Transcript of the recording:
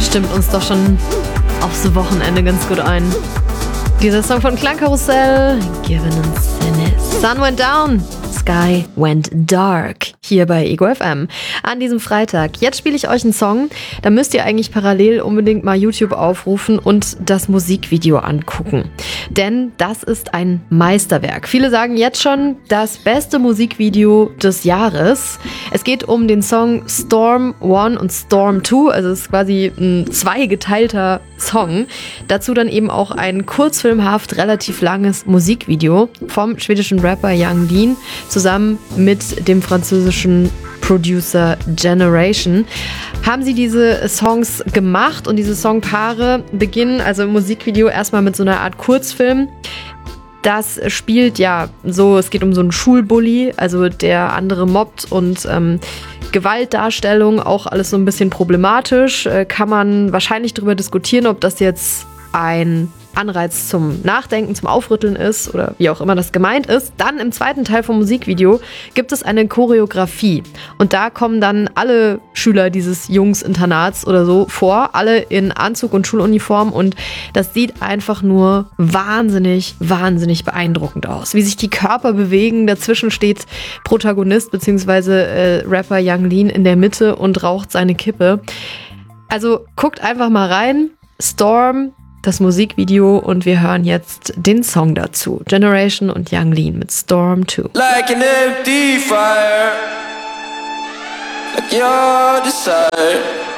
stimmt uns doch schon aufs Wochenende ganz gut ein. Dieser Song von Klangkarussell, Given and Sinne. Sun went down, Sky went dark. Hier bei Ego FM an diesem Freitag. Jetzt spiele ich euch einen Song. Da müsst ihr eigentlich parallel unbedingt mal YouTube aufrufen und das Musikvideo angucken. Denn das ist ein Meisterwerk. Viele sagen jetzt schon, das beste Musikvideo des Jahres. Es geht um den Song Storm 1 und Storm 2. Also es ist quasi ein zweigeteilter Song. Dazu dann eben auch ein kurzfilmhaft relativ langes Musikvideo vom schwedischen Rapper Yung Lean zusammen mit dem französischen Producer Generation. Haben sie diese Songs gemacht und diese Songpaare beginnen also im Musikvideo erstmal mit so einer Art Kurzfilm. Das spielt ja so, es geht um so einen Schulbully, also der andere mobbt und Gewaltdarstellung, auch alles so ein bisschen problematisch. Kann man wahrscheinlich darüber diskutieren, ob das jetzt ein Anreiz zum Nachdenken, zum Aufrütteln ist oder wie auch immer das gemeint ist. Dann im zweiten Teil vom Musikvideo gibt es eine Choreografie und da kommen dann alle Schüler dieses Jungsinternats oder so vor, alle in Anzug und Schuluniform und das sieht einfach nur wahnsinnig, wahnsinnig beeindruckend aus. Wie sich die Körper bewegen, dazwischen steht Protagonist bzw. Rapper Yung Lean in der Mitte und raucht seine Kippe. Also guckt einfach mal rein. Storm, das Musikvideo und wir hören jetzt den Song dazu. Generation und Yung Lean mit Storm 2. Like an empty fire, like your desire.